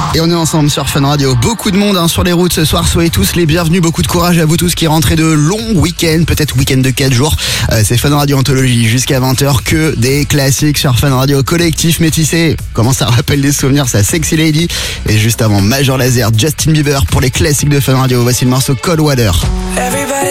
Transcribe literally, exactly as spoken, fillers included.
Et on est ensemble sur Fun Radio. Beaucoup de monde hein, sur les routes ce soir. Soyez tous les bienvenus. Beaucoup de courage à vous tous qui rentrez de longs week-ends, peut-être week-end de quatre jours. Euh, c'est Fun Radio Anthologie jusqu'à vingt heures. Que des classiques sur Fun Radio. Collectif métissé. Comment ça rappelle des souvenirs, ça Sexy Lady. Et juste avant Major Lazer, Justin Bieber pour les classiques de Fun Radio. Voici le morceau Cold Water.